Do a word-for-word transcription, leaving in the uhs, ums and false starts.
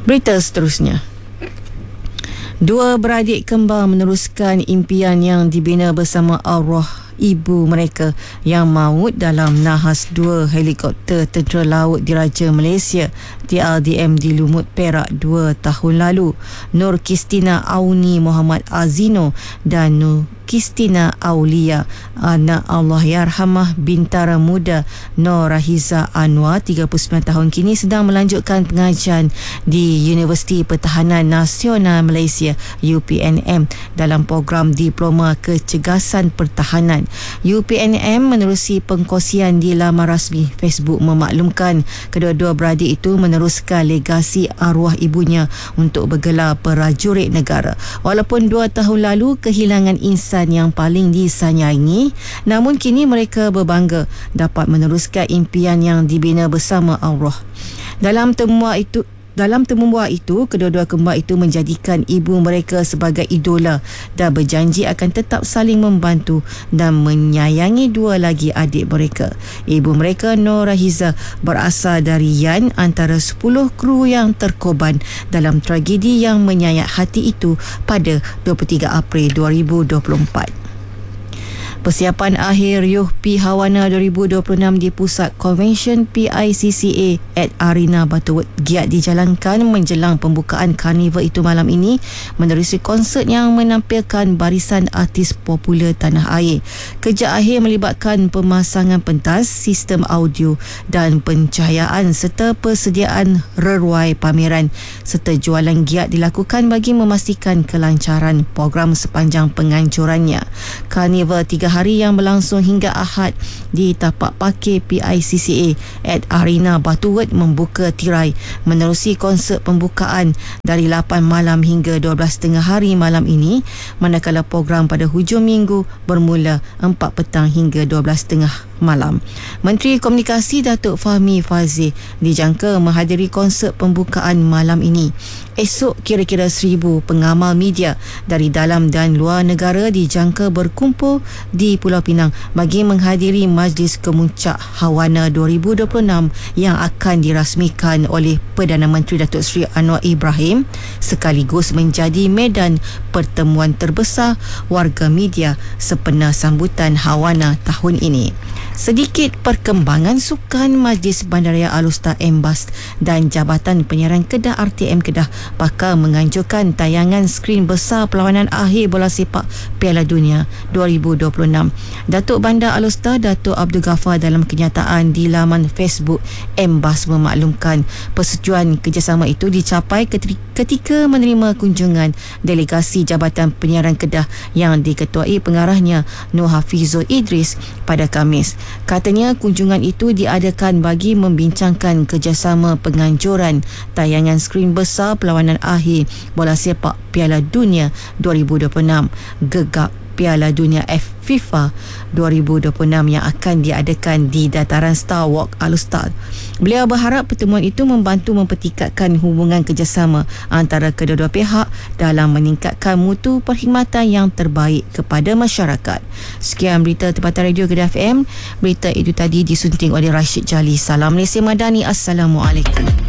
Berita seterusnya. Dua beradik kembar meneruskan impian yang dibina bersama arwah ibu mereka yang maut dalam nahas dua helikopter Tentera Laut Diraja Malaysia T L D M di Lumut Perak dua tahun lalu. Nur Kistina Auni Muhammad Azino dan Nur Kistina Aulia anak Allahyarhamah bintara muda Nur Rahiza Anwar tiga puluh sembilan tahun kini sedang melanjutkan pengajian di Universiti Pertahanan Nasional Malaysia U P N M dalam program Diploma Kecergasan Pertahanan. U P N M menerusi pengkongsian di laman rasmi Facebook memaklumkan kedua-dua beradik itu meneruskan legasi arwah ibunya untuk bergelar prajurit negara. Walaupun dua tahun lalu kehilangan insan yang paling disayangi, namun kini mereka berbangga dapat meneruskan impian yang dibina bersama arwah. Dalam temuan itu Dalam temubual itu, kedua-dua kembar itu menjadikan ibu mereka sebagai idola dan berjanji akan tetap saling membantu dan menyayangi dua lagi adik mereka. Ibu mereka, Nur Rahiza, berasal dari Yan, antara sepuluh kru yang terkorban dalam tragedi yang menyayat hati itu pada dua puluh tiga April dua ribu dua puluh empat. Persiapan akhir Yuh P Hawana dua ribu dua puluh enam di Pusat Convention P I C C A at Arena Butterworth giat dijalankan menjelang pembukaan karnival itu malam ini menerusi konsert yang menampilkan barisan artis popular tanah air. Kerja akhir melibatkan pemasangan pentas, sistem audio dan pencahayaan serta persediaan reruai pameran serta jualan giat dilakukan bagi memastikan kelancaran program sepanjang penganjurannya. Karnival tiga hari yang berlangsung hingga Ahad di tapak parkir P I C C A at Arena Butterworth membuka tirai menerusi konsert pembukaan dari lapan malam hingga dua belas tiga puluh hari malam ini, manakala program pada hujung minggu bermula empat petang hingga dua belas tiga puluh malam. Menteri Komunikasi Datuk Fahmi Fadzil dijangka menghadiri konsert pembukaan malam ini. Esok kira-kira seribu pengamal media dari dalam dan luar negara dijangka berkumpul di Pulau Pinang bagi menghadiri Majlis Kemuncak Hawana dua ribu dua puluh enam yang akan dirasmikan oleh Perdana Menteri Datuk Seri Anwar Ibrahim sekaligus menjadi medan pertemuan terbesar warga media sempena sambutan Hawana tahun ini. Sedikit perkembangan sukan, Majlis Bandaraya Alustar Embas dan Jabatan Penyiaran Kedah R T M Kedah bakal menganjurkan tayangan skrin besar perlawanan akhir bola sepak Piala Dunia dua ribu dua puluh enam. Datuk Bandar Alustar Datuk Abdul Ghaffar dalam kenyataan di laman Facebook Embas memaklumkan persetujuan kerjasama itu dicapai ketika menerima kunjungan delegasi Jabatan Penyiaran Kedah yang diketuai pengarahnya Nur Hafizul Idris pada Khamis. Katanya kunjungan itu diadakan bagi membincangkan kerjasama penganjuran tayangan skrin besar perlawanan akhir bola sepak Piala Dunia dua ribu dua puluh enam gegap Piala Dunia F FIFA dua ribu dua puluh enam yang akan diadakan di dataran Star Walk Alustar. Beliau berharap pertemuan itu membantu mempertingkatkan hubungan kerjasama antara kedua-dua pihak dalam meningkatkan mutu perkhidmatan yang terbaik kepada masyarakat. Sekian berita Tempatan Radio Kedah F M. Berita itu tadi disunting oleh Rashid Jali. Salam Malaysia Madani. Assalamualaikum.